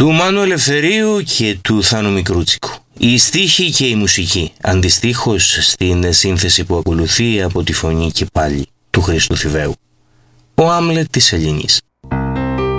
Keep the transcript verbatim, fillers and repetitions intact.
του Μάνου Ελευθερίου και του Θάνου Μικρούτσικου. Η στίχη και η μουσική, αντιστοίχως στην σύνθεση που ακολουθεί από τη φωνή και πάλι του Χρήστου Θηβαίου. Ο Άμλετ της Ελληνής.